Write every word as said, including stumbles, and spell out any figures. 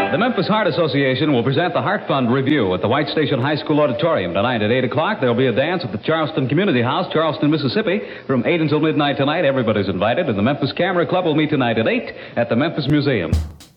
The Memphis Heart Association will present the Heart Fund Review at the White Station High School Auditorium tonight at eight o'clock. There'll be a dance at the Charleston Community House, Charleston, Mississippi, from eight until midnight tonight. Everybody's invited, and the Memphis Camera Club will meet tonight at eight at the Memphis Museum.